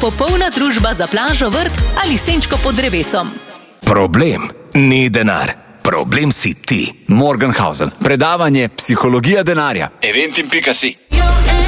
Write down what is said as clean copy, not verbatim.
popolna družba za plažo, vrt ali senčko pod drevesom. Problem ni denar. Problem si ti. Morgenhausen. Predavanje Psihologija denarja. Eventim.si